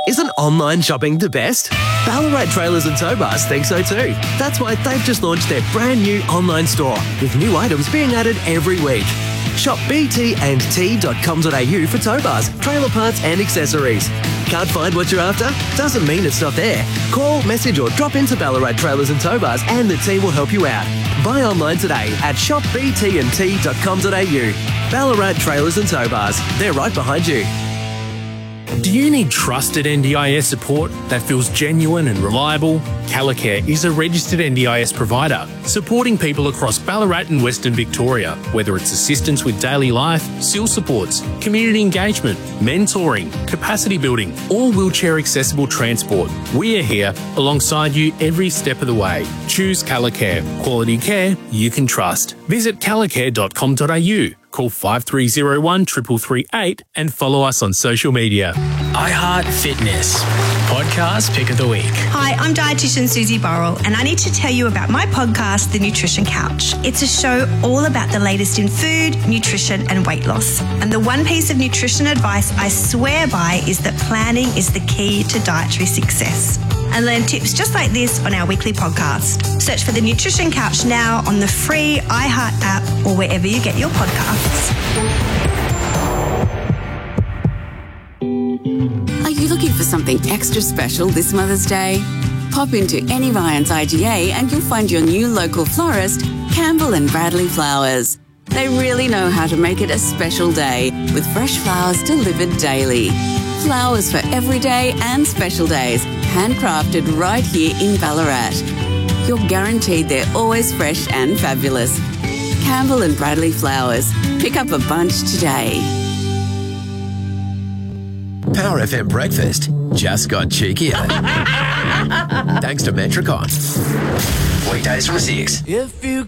Isn't online shopping the best? Ballarat Trailers and Tow Bars think so too. That's why they've just launched their brand new online store with new items being added every week. Shop btandt.com.au for tow bars, trailer parts and accessories. Can't find what you're after? Doesn't mean it's not there. Call, message or drop into Ballarat Trailers and Tow Bars and the team will help you out. Buy online today at shopbtandt.com.au. Ballarat Trailers and Tow Bars. They're right behind you. Do you need trusted NDIS support that feels genuine and reliable? Callacare is a registered NDIS provider supporting people across Ballarat and Western Victoria, whether it's assistance with daily life, SIL supports, community engagement, mentoring, capacity building, or wheelchair accessible transport. We are here alongside you every step of the way. Choose Callacare, quality care you can trust. Visit callacare.com.au. Call 5301 3338 and follow us on social media. iHeart Fitness Podcast Pick of the Week. Hi, I'm dietitian Susie Burrell, and I need to tell you about my podcast, The Nutrition Couch. It's a show all about the latest in food, nutrition, and weight loss. And the one piece of nutrition advice I swear by is that planning is the key to dietary success. And learn tips just like this on our weekly podcast. Search for The Nutrition Couch now on the free iHeart app or wherever you get your podcasts. Are you looking for something extra special this Mother's Day? Pop into any Ryan's IGA and you'll find your new local florist, Campbell and Bradley Flowers. They really know how to make it a special day with fresh flowers delivered daily. Flowers for every day and special days, handcrafted right here in Ballarat. You're guaranteed they're always fresh and fabulous. Campbell and Bradley Flowers. Pick up a bunch today. Power FM Breakfast just got cheekier. Thanks to Metricon. Weekdays from 6. If you